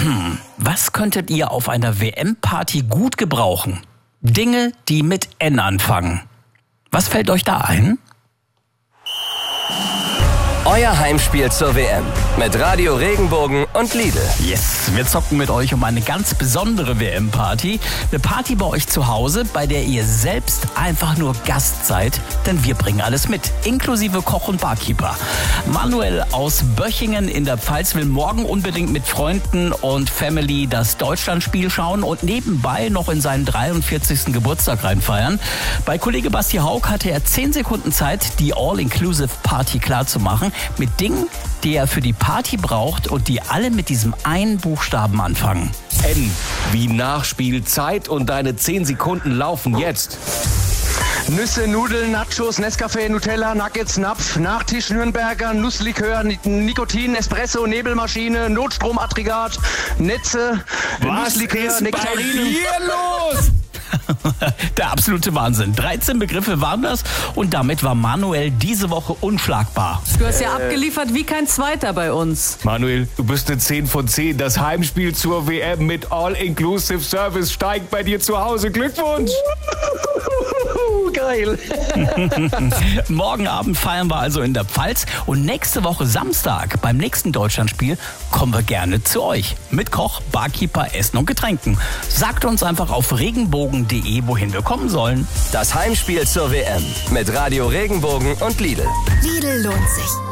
Was könntet ihr auf einer WM-Party gut gebrauchen? Dinge, die mit N anfangen. Was fällt euch da ein? Euer Heimspiel zur WM mit Radio Regenbogen und Lidl. Yes, wir zocken mit euch um eine ganz besondere WM-Party. Eine Party bei euch zu Hause, bei der ihr selbst einfach nur Gast seid, denn wir bringen alles mit, inklusive Koch und Barkeeper. Manuel aus Böchingen in der Pfalz will morgen unbedingt mit Freunden und Family das Deutschlandspiel schauen und nebenbei noch in seinen 43. Geburtstag reinfeiern. Bei Kollege Basti Haug hatte er 10 Sekunden Zeit, die All-Inclusive-Party klarzumachen, mit Dingen, die er für die Party braucht und die alle mit diesem einen Buchstaben anfangen. N wie Nachspielzeit und deine 10 Sekunden laufen jetzt. Nüsse, Nudeln, Nachos, Nescafé, Nutella, Nuggets, Napf, Nachtisch, Nürnberger, Nusslikör, Nikotin, Espresso, Nebelmaschine, Notstromaggregat, Netze, Nusslikör, Nektarinen. Hier los? Der absolute Wahnsinn. 13 Begriffe waren das und damit war Manuel diese Woche unschlagbar. Du hast ja abgeliefert wie kein Zweiter bei uns. Manuel, du bist eine 10 von 10. Das Heimspiel zur WM mit All-Inclusive Service steigt bei dir zu Hause. Glückwunsch! Geil. Morgen Abend feiern wir also in der Pfalz und nächste Woche Samstag beim nächsten Deutschlandspiel kommen wir gerne zu euch. Mit Koch, Barkeeper, Essen und Getränken. Sagt uns einfach auf regenbogen.de, wohin wir kommen sollen. Das Heimspiel zur WM mit Radio Regenbogen und Lidl. Lidl lohnt sich.